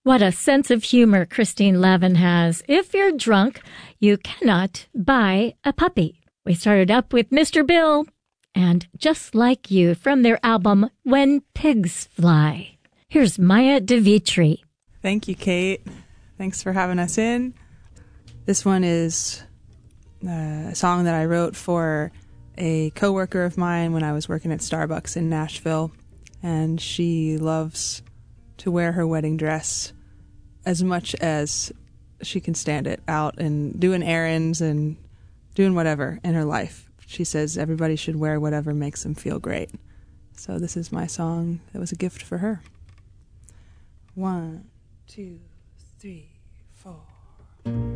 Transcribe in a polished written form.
What a sense of humor Christine Lavin has. If you're drunk, you cannot buy a puppy. We started up with Mr. Bill and Just Like You from their album When Pigs Fly. Here's Maya DeVitri. Thank you, Kate. Thanks for having us in. This one is a song that I wrote for a coworker of mine when I was working at Starbucks in Nashville, and she loves to wear her wedding dress as much as she can stand it out and doing errands and doing whatever in her life. She says everybody should wear whatever makes them feel great. So this is my song that was a gift for her. 1, 2, 3, 4.